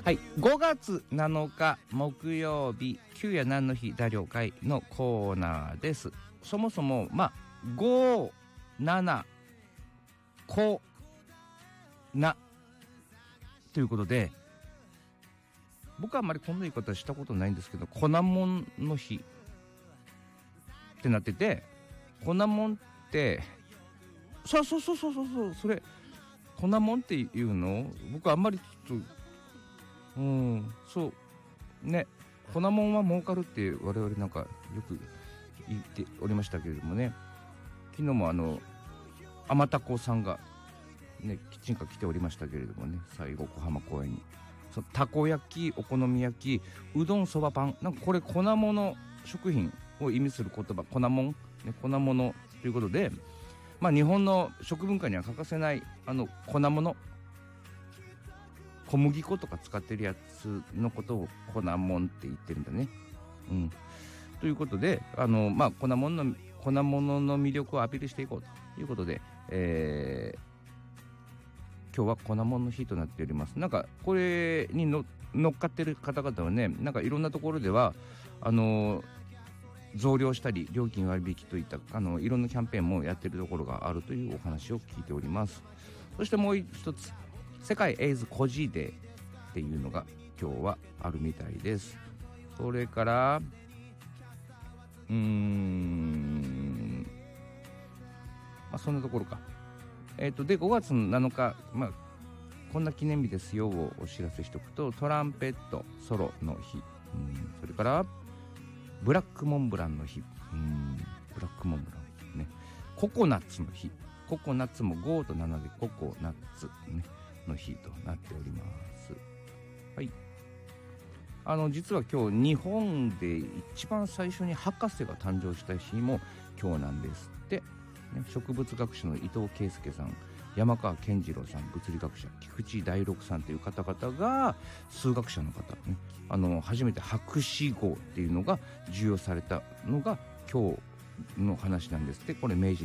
はい、5月7日木曜日、旧夜何の日打量会のコーナーです。そもそも5、7、こなということで、僕はあんまりこんな言い方したことないんですけど、粉もんの日ってなってて、粉もんってそう、それ粉もんっていうの僕はあんまりちょっとそうね、粉もんは儲かるって我々なんかよく言っておりましたけれどもね、昨日もあまたこさんがねキッチンカー来ておりましたけれどもね、最後小浜公園にたこ焼き、お好み焼き、うどん、そばパン、なんかこれ粉物食品を意味する言葉、粉もん、ね、粉物ということで、日本の食文化には欠かせない粉物、小麦粉とか使ってるやつのことを粉もんって言ってるんだね。ということで粉物の魅力をアピールしていこうということで、今日は粉もんの日となっております。なんかこれに乗っかってる方々はね、なんかいろんなところでは増量したり料金割引といったいろんなキャンペーンもやってるところがあるというお話を聞いております。そしてもう一つ、世界エイズ孤児デーっていうのが今日はあるみたいです。それからそんなところか。で5月7日、こんな記念日ですよをお知らせしておくと、トランペットソロの日、それからブラックモンブランの日、ブラックモンブランね、ココナッツの日、ココナッツも5と7でココナッツ、ね、の日となっております。はい。実は今日日本で一番最初に博士が誕生した日も今日なんですって、ね、植物学者の伊藤圭介さん、山川健次郎さん、物理学者菊池大六さんという方々が、数学者の方ね、初めて博士号っていうのが授与されたのが今日の話なんですって。これ明治